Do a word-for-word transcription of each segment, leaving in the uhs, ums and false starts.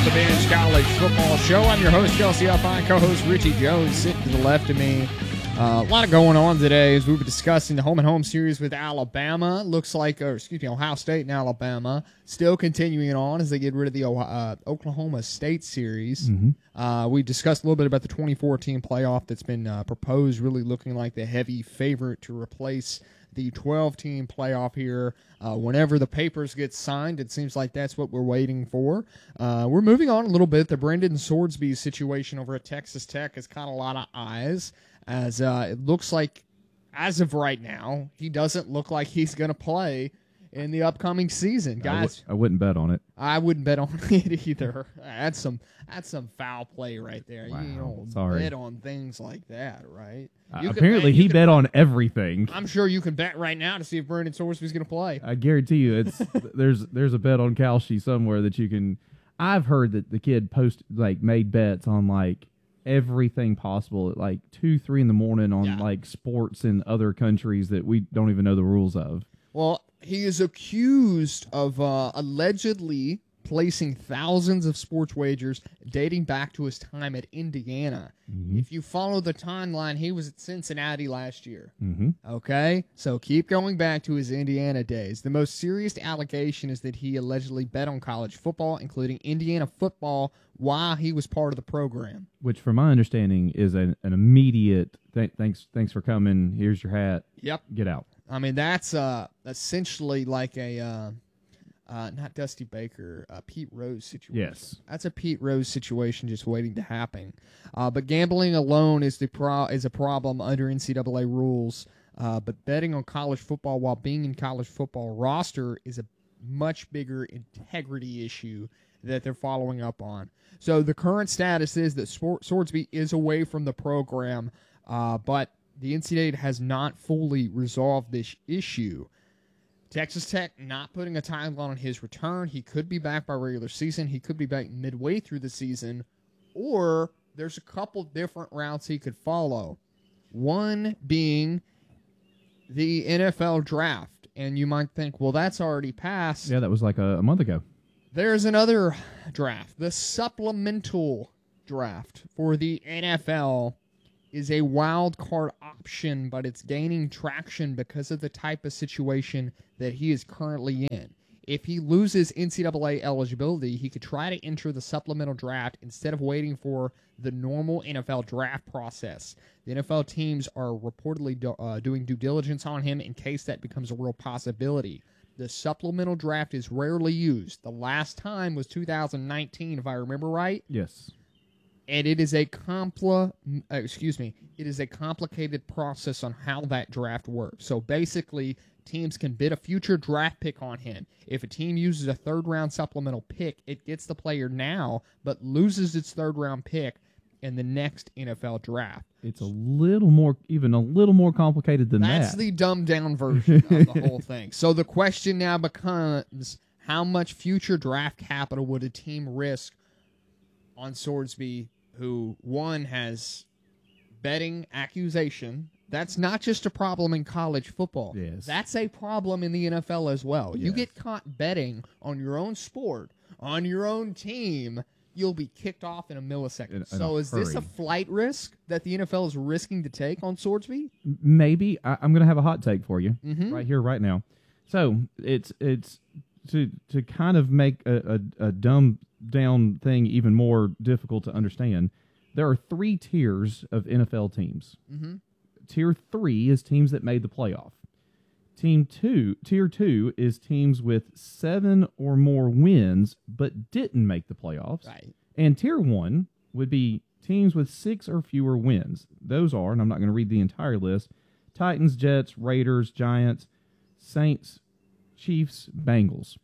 off the bench college football show. I'm your host, Kelsey Alpine, co-host Richie Jones, sitting to the left of me. Uh, a lot of going on today as we were discussing the home and home series with Alabama. Looks like, or excuse me, Ohio State and Alabama still continuing on as they get rid of the uh, Oklahoma State series. Mm-hmm. Uh, we discussed a little bit about the twenty fourteen playoff that's been uh, proposed, really looking like the heavy favorite to replace the twelve-team playoff here. Uh, whenever the papers get signed, it seems like that's what we're waiting for. Uh, we're moving on a little bit. The Brendan Swordsby situation over at Texas Tech has caught a lot of eyes, as uh, it looks like, as of right now, he doesn't look like he's going to play in the upcoming season. Guys, I, w- I wouldn't bet on it. I wouldn't bet on it either. That's some that's some foul play right there. Wow, you don't sorry. bet on things like that, right? Uh, You can apparently, bet- you he can- bet on everything. I'm sure you can bet right now to see if Brendan Swordsby's going to play. I guarantee you, it's there's there's a bet on Kalshi somewhere that you can. I've heard that the kid post like made bets on like everything possible at like two, three in the morning on Yeah. like sports in other countries that we don't even know the rules of. Well, he is accused of uh, allegedly placing thousands of sports wagers dating back to his time at Indiana. Mm-hmm. If you follow the timeline, he was at Cincinnati last year. Mm-hmm. Okay? So keep going back to his Indiana days. The most serious allegation is that he allegedly bet on college football, including Indiana football, while he was part of the program. Which, from my understanding, is an, an immediate th- thanks. Thanks for coming. Here's your hat. Yep. Get out. I mean, that's uh, essentially like a, uh, uh, not Dusty Baker, uh, Pete Rose situation. Yes. That's a Pete Rose situation just waiting to happen. Uh, but gambling alone is the pro- is a problem under N C double A rules. Uh, but betting on college football while being in college football roster is a much bigger integrity issue that they're following up on. So the current status is that Sport- Swordsby is away from the program, uh, but the N C double A has not fully resolved this issue. Texas Tech not putting a timeline on his return. He could be back by regular season. He could be back midway through the season. Or there's a couple different routes he could follow. One being the N F L draft. And you might think, well, that's already passed. Yeah, that was like a, a month ago. There's another draft. The supplemental draft for the N F L is a wild card option, but it's gaining traction because of the type of situation that he is currently in. If he loses N C double A eligibility, he could try to enter the supplemental draft instead of waiting for the normal N F L draft process. The N F L teams are reportedly do, uh, doing due diligence on him in case that becomes a real possibility. The supplemental draft is rarely used. The last time was two thousand nineteen, if I remember right. Yes. And it is a compla, uh, excuse me, it is a complicated process on how that draft works. So basically, teams can bid a future draft pick on him. If a team uses a third-round supplemental pick, it gets the player now, but loses its third-round pick in the next N F L draft. It's a little more, even a little more complicated than That's that. the dumbed-down version of the whole thing. So the question now becomes, how much future draft capital would a team risk on Swordsby, who, one, has betting accusation? That's not just a problem in college football. Yes. That's a problem in the N F L as well. You Yes. get caught betting on your own sport, on your own team, you'll be kicked off in a millisecond. In- in so a is this a hurry. flight risk that the N F L is risking to take on Swordsby? Maybe I, I'm going to have a hot take for you Mhm. right here, right now. So it's it's to to kind of make a, a, a dumb down thing even more difficult to understand. There are three tiers of N F L teams. Mm-hmm. Tier three is teams that made the playoff. Team two, tier two is teams with seven or more wins but didn't make the playoffs. Right. And tier one would be teams with six or fewer wins. Those are, and I'm not going to read the entire list, Titans, Jets, Raiders, Giants, Saints, Chiefs, Bengals.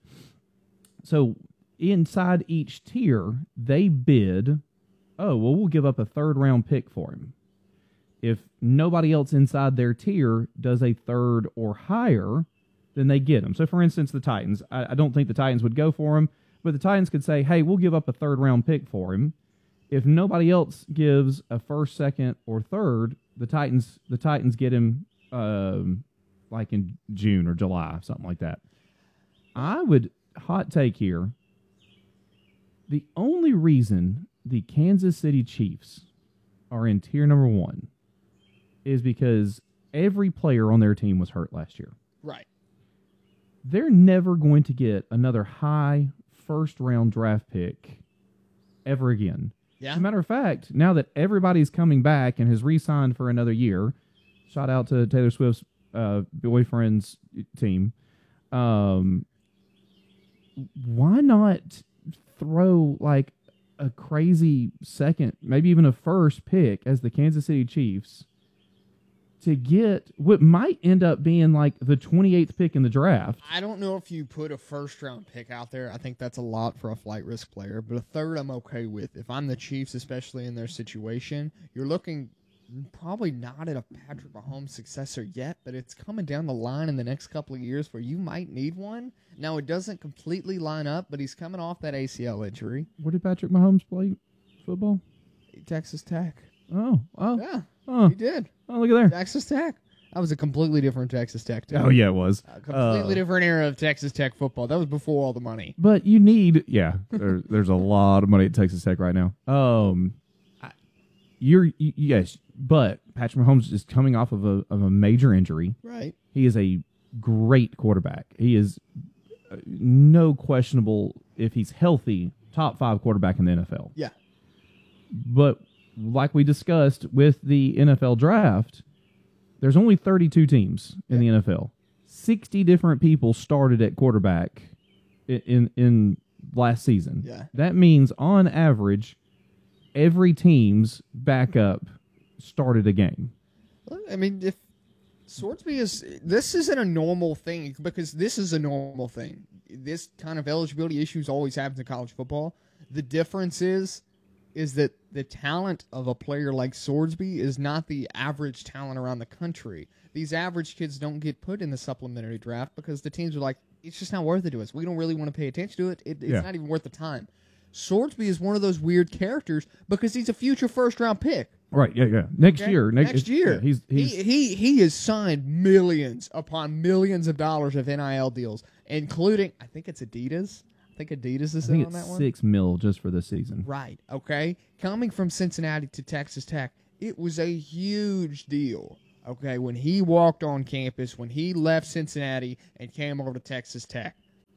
So inside each tier, they bid, oh, well, we'll give up a third round pick for him. If nobody else inside their tier does a third or higher, then they get him. So, for instance, the Titans, I, I don't think the Titans would go for him, but the Titans could say, hey, we'll give up a third round pick for him. If nobody else gives a first, second, or third, the Titans the Titans get him um, like in June or July, something like that. I would, hot take here, The only reason the Kansas City Chiefs are in tier number one is because every player on their team was hurt last year. Right. They're never going to get another high first round draft pick ever again. Yeah. As a matter of fact, now that everybody's coming back and has re-signed for another year, shout out to Taylor Swift's uh, boyfriend's team, um, why not throw like a crazy second, maybe even a first pick as the Kansas City Chiefs to get what might end up being like the twenty-eighth pick in the draft? I don't know if you put a first round pick out there. I think that's a lot for a flight risk player, but a third I'm okay with. If I'm the Chiefs, especially in their situation, you're looking probably not at a Patrick Mahomes successor yet, but it's coming down the line in the next couple of years where you might need one. Now, it doesn't completely line up, but he's coming off that A C L injury. Where did Patrick Mahomes play football? Texas Tech. Oh, oh, Yeah, oh, he did. oh look at there. Texas Tech. That was a completely different Texas Tech team. Oh, yeah, it was. A completely Uh, different era of Texas Tech football. That was before all the money. But you need, yeah, there, there's a lot of money at Texas Tech right now. Um, I- you're, you, yes, but Patrick Mahomes is coming off of a of a major injury. Right. He is a great quarterback. He is uh, no questionable, if he's healthy, top five quarterback in the N F L. Yeah. But like we discussed with the N F L draft, there's only thirty-two teams in Yeah. the N F L. sixty different people started at quarterback in, in in last season. Yeah. That means on average, every team's backup started a game. I mean, if Swordsby is, this isn't a normal thing because this is a normal thing. This kind of eligibility issues always happens in college football. The difference is, is that the talent of a player like Swordsby is not the average talent around the country. These average kids don't get put in the supplementary draft because the teams are like, it's just not worth it to us. We don't really want to pay attention to it. it it's Yeah. not even worth the time. Swordsby is one of those weird characters because he's a future first round pick. Right, yeah, yeah. Next Okay? year. Next, year. yeah, he's, he's he, he he has signed millions upon millions of dollars of N I L deals, including, I think it's Adidas. I think Adidas is I in think on it's that one. six mil just for this season. Right, okay. Coming from Cincinnati to Texas Tech, it was a huge deal. Okay, when he walked on campus, when he left Cincinnati and came over to Texas Tech.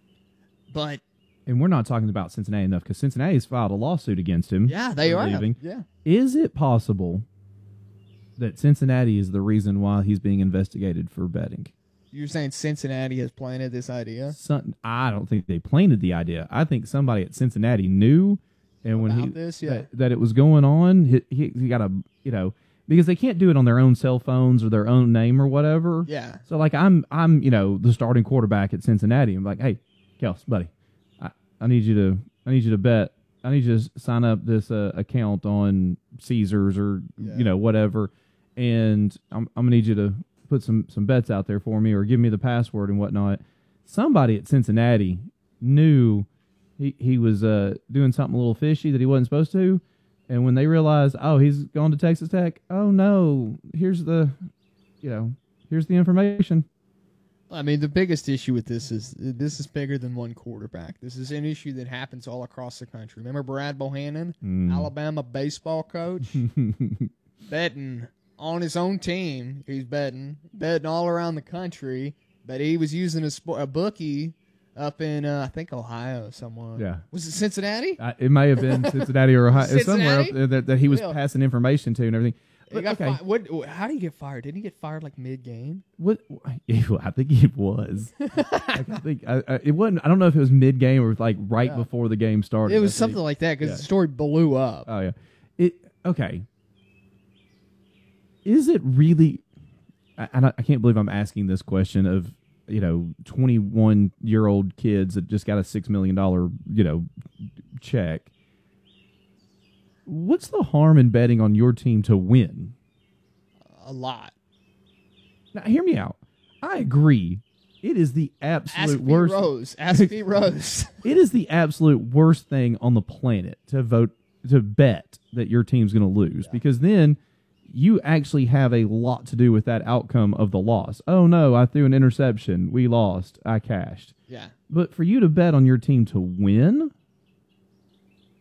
But And we're not talking about Cincinnati enough because Cincinnati has filed a lawsuit against him. yeah, they for are. leaving. Yeah. Is it possible that Cincinnati is the reason why he's being investigated for betting? You're saying Cincinnati has planted this idea? Some, I don't think they planted the idea. I think somebody at Cincinnati knew, and when he About this, yeah. that, that it was going on, he, he, he got a you know because they can't do it on their own cell phones or their own name or whatever. Yeah. So like I'm I'm you know the starting quarterback at Cincinnati. I'm like, hey, Kels, buddy, I, I need you to I need you to bet. I need you to sign up this uh, account on Caesars or Yeah. you know whatever, and I'm I'm gonna need you to put some some bets out there for me or give me the password and whatnot. Somebody at Cincinnati knew he he was uh, doing something a little fishy that he wasn't supposed to, and when they realized, oh, he's gone to Texas Tech. Oh no, here's the, you know, here's the information. I mean, the biggest issue with this is this is bigger than one quarterback. This is an issue that happens all across the country. Remember Brad Bohannon, Mm. Alabama baseball coach, betting on his own team. He's betting, betting all around the country, but he was using a, sp- a bookie up in, uh, I think, Ohio somewhere. Yeah. Was it Cincinnati? I, it may have been Cincinnati or Ohio, it's somewhere up Cincinnati? there that, that he was Yeah. passing information to and everything. He But, got okay, fi- what, how did he get fired? Didn't he get fired like mid-game? what? I think it was. I think I, I, it wasn't. I don't know if it was mid game or like right Yeah. before the game started. It was I think. something like that because Yeah. the story blew up. Oh yeah. It okay. Is it really? I, I I can't believe I'm asking this question of you know twenty-one year old kids that just got a six million dollar you know check. What's the harm in betting on your team to win? A lot. Now, hear me out. I agree. It is the absolute Ask Pete worst. Rose. Ask Pete Rose. It is the absolute worst thing on the planet to vote to bet that your team's going to lose because then you actually have a lot to do with that outcome of the loss. Oh no, I threw an interception. We lost. I cashed. Yeah. But for you to bet on your team to win,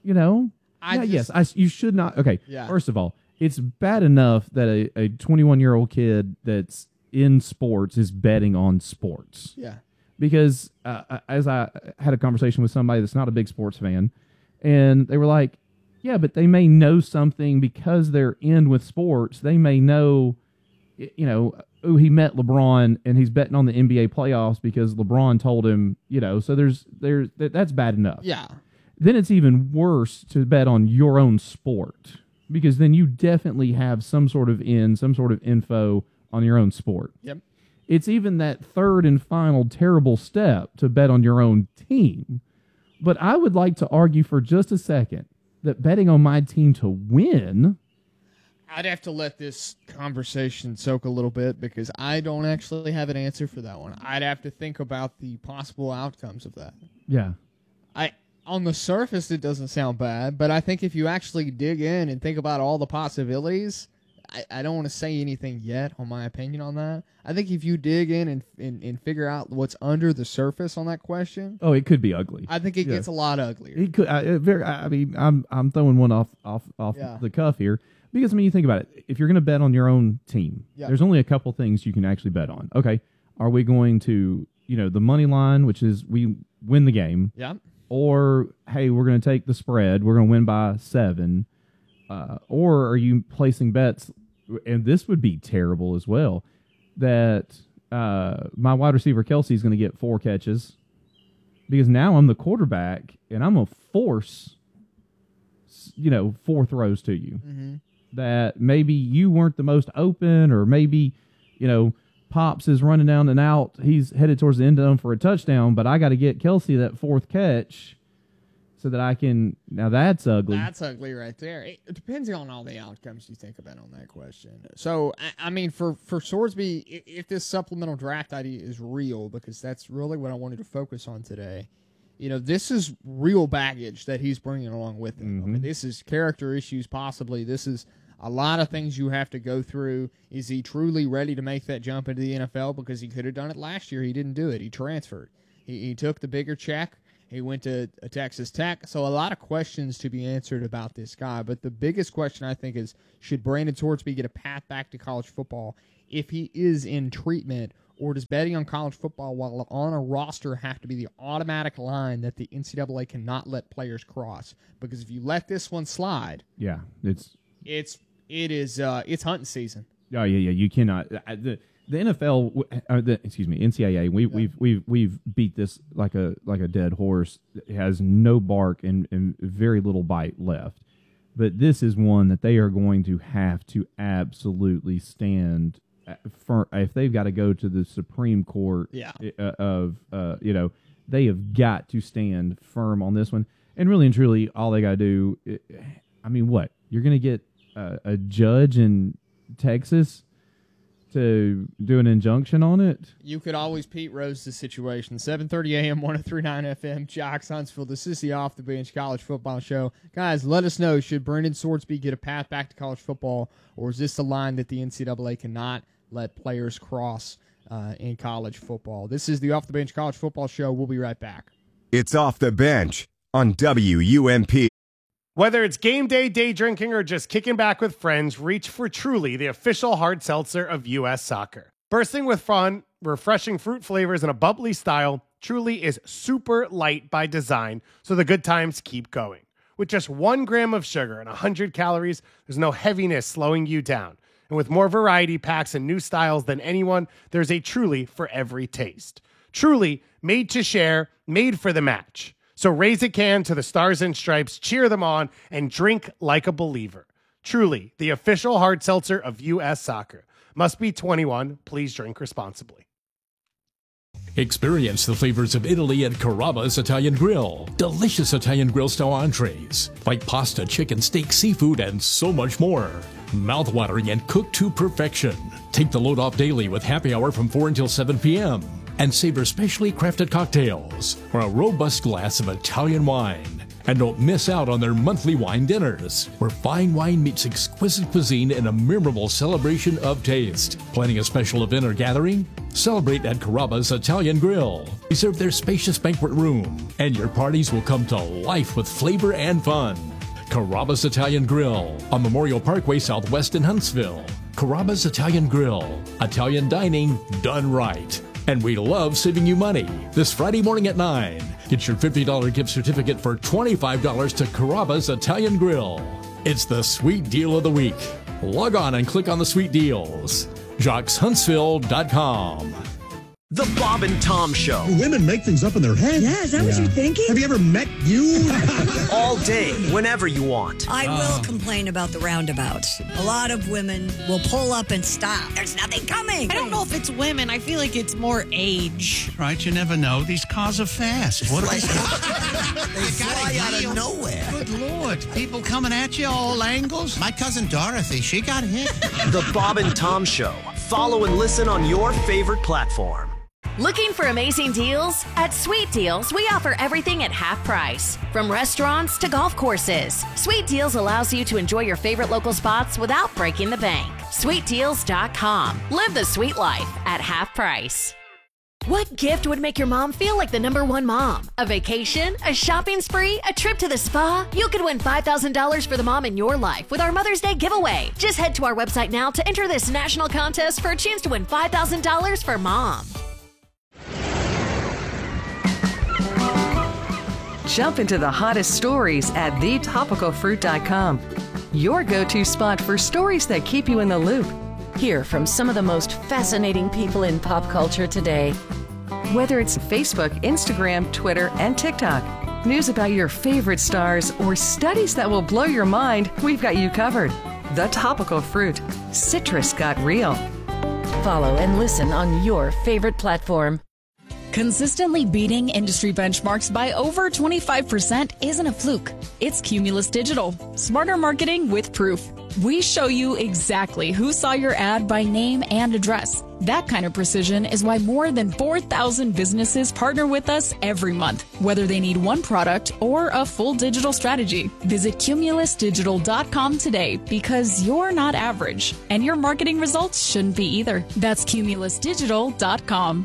You know? I yeah, just- yes, I, you should not. Okay, Yeah. first of all, it's bad enough that a, a twenty-one-year-old kid that's in sports is betting on sports. Yeah. Because uh, as I had a conversation with somebody that's not a big sports fan, and they were like, yeah, but they may know something because they're in with sports. They may know, you know, oh, he met LeBron and he's betting on the N B A playoffs because LeBron told him, you know, so there's, there's, that, that's bad enough. Yeah. Then it's even worse to bet on your own sport because then you definitely have some sort of in, some sort of info on your own sport. Yep. It's even that third and final terrible step to bet on your own team. But I would like to argue for just a second that betting on my team to win. I'd have to let this conversation soak a little bit because I don't actually have an answer for that one. I'd have to think about the possible outcomes of that. Yeah. I on the surface it doesn't sound bad, but I think if you actually dig in and think about all the possibilities, I, I don't want to say anything yet on my opinion on that. I think if you dig in and, and, and figure out what's under the surface on that question, Oh, it could be ugly. I think it Yeah. gets a lot uglier. It could. I, it very. I mean, I'm I'm throwing one off off off Yeah. the cuff here because I mean, you think about it. If you're going to bet on your own team, Yeah. there's only a couple things you can actually bet on. Okay, are we going to, you know, the money line, which is we win the game, Yeah. or hey, we're going to take the spread, we're going to win by seven, uh, or are you placing bets? And this would be terrible as well. That uh, my wide receiver Kelsey is going to get four catches because now I'm the quarterback and I'm gonna force, you know, four throws to you. Mm-hmm. That maybe you weren't the most open, or maybe, you know, Pops is running down and out. He's headed towards the end zone for a touchdown, but I got to get Kelsey that fourth catch so that I can. Now that's ugly. That's ugly right there. It, it depends on all the outcomes you think about on that question. So, I, I mean, for, for Swordsby, if, if this supplemental draft idea is real, because that's really what I wanted to focus on today, you know, this is real baggage that he's bringing along with him. I mean, this is character issues, possibly. This is a lot of things you have to go through. Is he truly ready to make that jump into the N F L? Because he could have done it last year. He didn't do it. He transferred. He, he took the bigger check. He went to a Texas Tech. So a lot of questions to be answered about this guy. But the biggest question, I think, is should Brandon Swordsby get a path back to college football if he is in treatment, or does betting on college football while on a roster have to be the automatic line that the N C double A cannot let players cross? Because if you let this one slide, yeah, it's it's it is uh, it's hunting season. oh yeah, yeah. You cannot uh, the the N F L. Uh, the, excuse me, N C double A. We, Yeah. We've we've we've beat this like a like a dead horse. It has no bark and, and very little bite left. But this is one that they are going to have to absolutely stand for if they've got to go to the Supreme Court. Yeah. uh, of uh, you know, they have got to stand firm on this one. And really and truly, all they got to do. I mean, what you're going to get a, a judge in Texas to do an injunction on it? You could always Pete Rose the situation. seven thirty a.m., one oh three point nine F M, Jocks Huntsville. This is the Off the Bench College Football Show. Guys, let us know, should Brandon Swordsby get a path back to college football, or is this the line that the N C double A cannot let players cross uh, in college football? This is the Off the Bench College Football Show. We'll be right back. It's Off the Bench on W U M P. Whether it's game day, day drinking, or just kicking back with friends, reach for Truly, the official hard seltzer of U S Soccer. Bursting with fun, refreshing fruit flavors, and a bubbly style, Truly is super light by design, so the good times keep going. With just one gram of sugar and one hundred calories, there's no heaviness slowing you down. And with more variety packs and new styles than anyone, there's a Truly for every taste. Truly, made to share, made for the match. So raise a can to the Stars and Stripes, cheer them on, and drink like a believer. Truly, the official hard seltzer of U S Soccer. Must be twenty-one. Please drink responsibly. Experience the flavors of Italy at Carrabba's Italian Grill. Delicious Italian grill-style entrees, like pasta, chicken, steak, seafood, and so much more. Mouth-watering and cooked to perfection. Take the load off daily with happy hour from four until seven p.m. And savor specially crafted cocktails or a robust glass of Italian wine. And don't miss out on their monthly wine dinners, where fine wine meets exquisite cuisine in a memorable celebration of taste. Planning a special event or gathering? Celebrate at Carrabba's Italian Grill. Reserve their spacious banquet room, and your parties will come to life with flavor and fun. Carrabba's Italian Grill on Memorial Parkway Southwest in Huntsville. Carrabba's Italian Grill. Italian dining done right. And we love saving you money. This Friday morning at nine, get your fifty dollars gift certificate for twenty-five dollars to Carrabba's Italian Grill. It's the sweet deal of the week. Log on and click on the sweet deals. Jocks Huntsville dot com. The Bob and Tom Show. Women make things up in their head. Yeah, is that what you're thinking? Have you ever met you? All day, whenever you want. I will complain about the roundabouts. A lot of women will pull up and stop. There's nothing coming. I don't know if it's women. I feel like it's more age. Right, you never know. These cars are fast. What are they? They fly out of nowhere. Good Lord. People coming at you all angles. My cousin Dorothy, she got hit. The Bob and Tom Show. Follow and listen on your favorite platform. Looking for amazing deals? At Sweet Deals, we offer everything at half price. From restaurants to golf courses, Sweet Deals allows you to enjoy your favorite local spots without breaking the bank. sweet deals dot com. Live the sweet life at half price. What gift would make your mom feel like the number one mom? A vacation? A shopping spree? A trip to the spa? You could win five thousand dollars for the mom in your life with our Mother's Day giveaway. Just head to our website now to enter this national contest for a chance to win five thousand dollars for mom. Jump into the hottest stories at the topical fruit dot com. Your go-to spot for stories that keep you in the loop. Hear from some of the most fascinating people in pop culture today. Whether it's Facebook, Instagram, Twitter, and TikTok, news about your favorite stars, or studies that will blow your mind, we've got you covered. The Topical Fruit. Citrus got real. Follow and listen on your favorite platform. Consistently beating industry benchmarks by over twenty-five percent isn't a fluke. It's Cumulus Digital. Smarter marketing with proof. We show you exactly who saw your ad by name and address. That kind of precision is why more than four thousand businesses partner with us every month, whether they need one product or a full digital strategy. Visit cumulus digital dot com today because you're not average, and your marketing results shouldn't be either. That's cumulus digital dot com.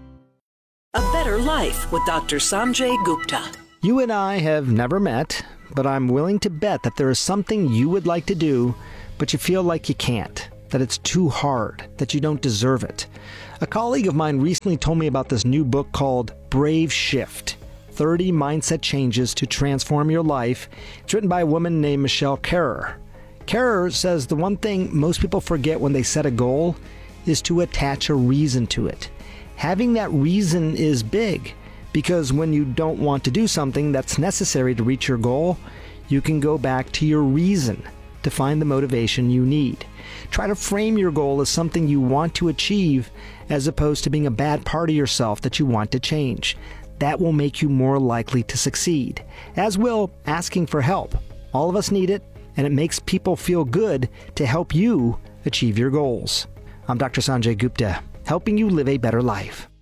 A Better Life with Doctor Sanjay Gupta. You and I have never met, but I'm willing to bet that there is something you would like to do, but you feel like you can't, that it's too hard, that you don't deserve it. A colleague of mine recently told me about this new book called Brave Shift, thirty Mindset Changes to Transform Your Life. It's written by a woman named Michelle Kerrer. Kerrer says the one thing most people forget when they set a goal is to attach a reason to it. Having that reason is big, because when you don't want to do something that's necessary to reach your goal, you can go back to your reason to find the motivation you need. Try to frame your goal as something you want to achieve as opposed to being a bad part of yourself that you want to change. That will make you more likely to succeed, as will asking for help. All of us need it, and it makes people feel good to help you achieve your goals. I'm Doctor Sanjay Gupta, helping you live a better life.